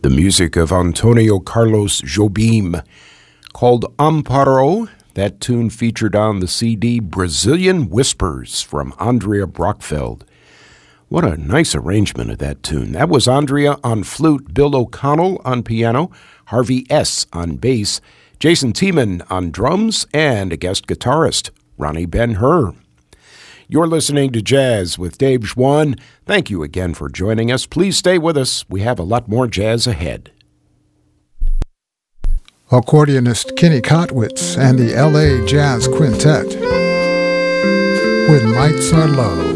The music of Antonio Carlos Jobim, called Amparo. That tune featured on the CD Brazilian Whispers from Andrea Brockfeld. What a nice arrangement of that tune. That was Andrea on flute, Bill O'Connell on piano, Harvey S. on bass, Jason Tiemann on drums, and a guest guitarist, Ronnie Ben-Hur. You're listening to Jazz with Dave Schwann. Thank you again for joining us. Please stay with us. We have a lot more jazz ahead. Accordionist Kenny Kotwitz and the L.A. Jazz Quintet. When Lights Are Low.